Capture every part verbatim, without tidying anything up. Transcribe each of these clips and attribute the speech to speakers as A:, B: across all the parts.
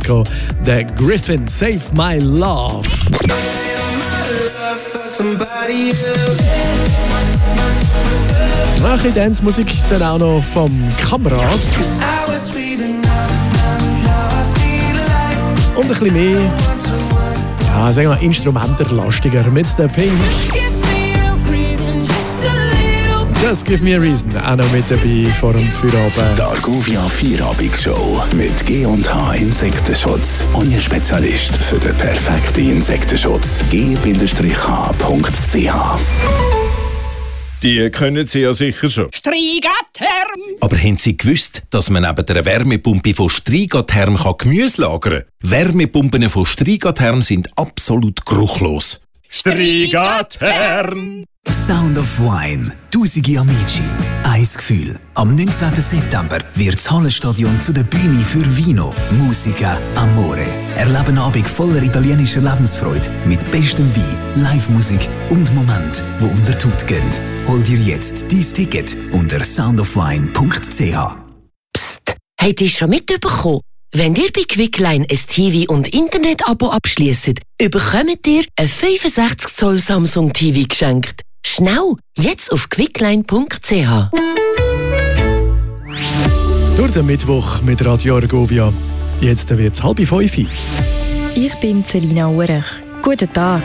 A: gekommen. Der Griffin, Save My Love. Nach der Dance-Musik dann auch noch vom Kamerad. Und ein bisschen mehr, ja, sagen wir mal, instrumentenlastiger mit der Pink. Just Give Me a Reason, auch noch mit dabei vor dem Feierabend.
B: Die Argovia Feierabend-Show mit G und H Insektenschutz. Und Ihr Spezialist für den perfekten Insektenschutz. G H Punkt C H.
C: Die können Sie ja sicher schon.
D: Strigatherm!
E: Aber haben Sie gewusst, dass man neben der Wärmepumpe von Strigatherm Gemüse lagern kann? Wärmepumpen von Strigatherm sind absolut geruchlos.
C: Strigatherm!
F: Sound of Wine. Tausende Amici. Ein Gefühl. Am neunzehnten September wird das Hallenstadion zu der Bühne für Vino, Musica, Amore. Erleben einen Abend voller italienischer Lebensfreude mit bestem Wein, Live-Musik und Momenten, die unter die Haut gehen. Hol dir jetzt dein Ticket unter soundofwine Punkt c h.
G: Psst, habt ihr schon mitbekommen? Wenn ihr bei Quickline ein T V- und Internet-Abo abschliesst, bekommt ihr ein fünfundsechzig Zoll Samsung T V geschenkt. Schnell, jetzt auf quickline Punkt c h.
A: Durch den Mittwoch mit Radio Argovia. Jetzt wird es halb fünf.
H: Ich bin Selina Urech. Guten Tag.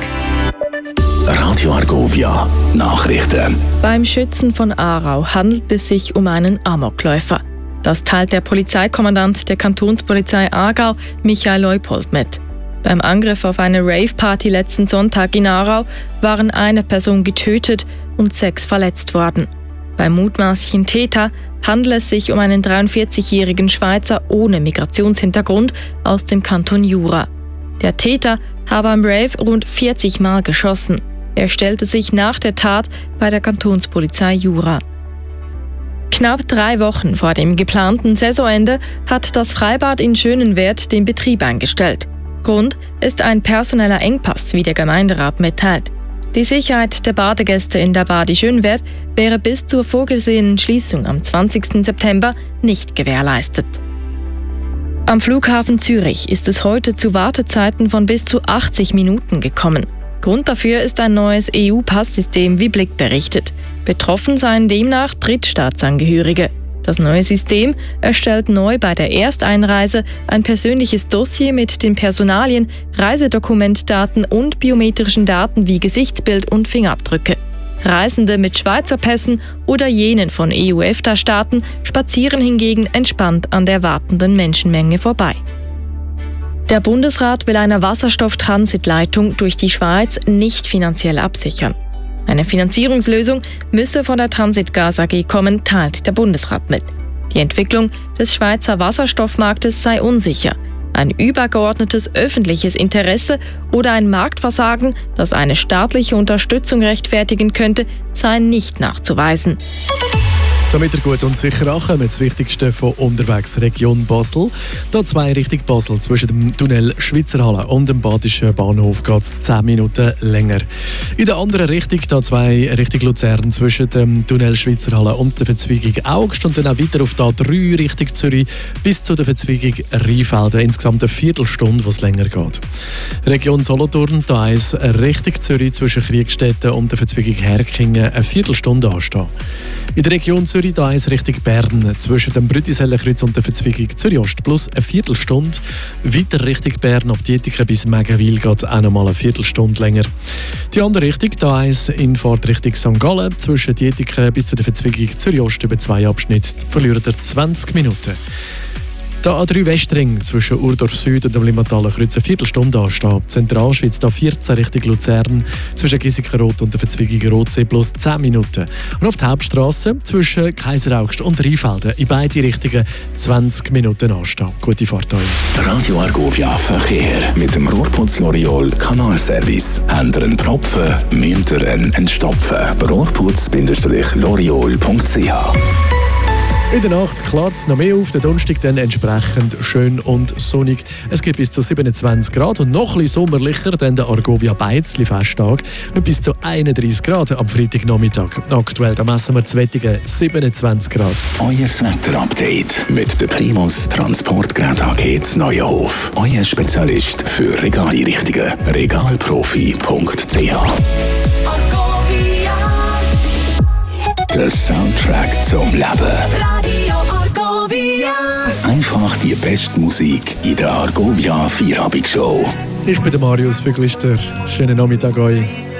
B: Radio Argovia Nachrichten.
H: Beim Schützen von Aarau handelt es sich um einen Amokläufer. Das teilt der Polizeikommandant der Kantonspolizei Aargau, Michael Leupold, mit. Beim Angriff auf eine Rave-Party letzten Sonntag in Aarau waren eine Person getötet und sechs verletzt worden. Beim mutmaßlichen Täter handelt es sich um einen dreiundvierzigjährigen Schweizer ohne Migrationshintergrund aus dem Kanton Jura. Der Täter habe am Rave rund vierzig Mal geschossen. Er stellte sich nach der Tat bei der Kantonspolizei Jura. Knapp drei Wochen vor dem geplanten Saisonende hat das Freibad in Schönenwerd den Betrieb eingestellt. Grund ist ein personeller Engpass, wie der Gemeinderat mitteilt. Die Sicherheit der Badegäste in der Badi Schönenwerd wäre bis zur vorgesehenen Schließung am zwanzigsten September nicht gewährleistet. Am Flughafen Zürich ist es heute zu Wartezeiten von bis zu achtzig Minuten gekommen. Grund dafür ist ein neues E U-Passsystem, wie Blick berichtet. Betroffen seien demnach Drittstaatsangehörige. Das neue System erstellt neu bei der Ersteinreise ein persönliches Dossier mit den Personalien, Reisedokumentdaten und biometrischen Daten wie Gesichtsbild und Fingerabdrücke. Reisende mit Schweizer Pässen oder jenen von E U-EFTA-Staaten spazieren hingegen entspannt an der wartenden Menschenmenge vorbei. Der Bundesrat will eine Wasserstofftransitleitung durch die Schweiz nicht finanziell absichern. Eine Finanzierungslösung müsse von der Transitgas A G kommen, teilt der Bundesrat mit. Die Entwicklung des Schweizer Wasserstoffmarktes sei unsicher. Ein übergeordnetes öffentliches Interesse oder ein Marktversagen, das eine staatliche Unterstützung rechtfertigen könnte, sei nicht nachzuweisen.
A: Damit ihr gut und sicher ankommt, das Wichtigste von unterwegs Region Basel. Da zwei Richtung Basel, zwischen dem Tunnel Schweizerhalle und dem Badischen Bahnhof geht es zehn Minuten länger. In der anderen Richtung, da zwei Richtung Luzern, zwischen dem Tunnel Schweizerhalle und der Verzweigung Augst und dann auch weiter auf der drei Richtung Zürich bis zu der Verzweigung Rheinfelden. Insgesamt eine Viertelstunde, was länger geht. Region Solothurn, da eins Richtung Zürich zwischen Kriegstetten und der Verzweigung Herkingen eine Viertelstunde anstehen. In der Region Zürich da eins Richtung Bern, zwischen dem Brütisellenkreuz und der Verzweigung Zürich-Ost, plus eine Viertelstunde. Weiter Richtung Bern, ab Dietiken bis Megenwil geht es auch noch mal eine Viertelstunde länger. Die andere Richtung, da eins in Fahrt Richtung Sankt Gallen, zwischen Dietiken bis zu der Verzweigung Zürich-Ost über zwei Abschnitte, verlieren ihr zwanzig Minuten. Der A drei Westring zwischen Urdorf Süd und dem Limmatalen Kreuz eine Viertelstunde anstehen. Zentralschweiz da vierzehn Richtung Luzern zwischen Gisikenrot und der Verzweigung Rotsee plus zehn Minuten. Und auf der Hauptstrasse zwischen Kaiseraugst und Rheinfelden in beide Richtungen zwanzig Minuten anstehen. Gute Fahrt euch.
B: Radio Argovia Verkehr mit dem Rohrputz L'Oreal Kanalservice. Habt ihr einen Propfen, müsst ihr einen entstopfen. Rohrputz L'Oreal Punkt c h.
A: In der Nacht klart es noch mehr auf, der Donnerstag dann entsprechend schön und sonnig. Es gibt bis zu siebenundzwanzig Grad und noch ein bisschen sommerlicher dann der Argovia Beizli Festtag und bis zu einunddreißig Grad am Freitagnachmittag. Aktuell da messen wir zu Wettigen siebenundzwanzig Grad.
B: Euer Wetter-Update mit der Primus Transportgerät A G Neuenhof. Euer Spezialist für Regaleinrichtungen. regalprofi punkt c h. Der Soundtrack zum Leben.
D: Radio Argovia.
B: Einfach die beste Musik in der Argovia Vierabend Show.
A: Ich bin der Marius Füglister. Schönen Nachmittag euch.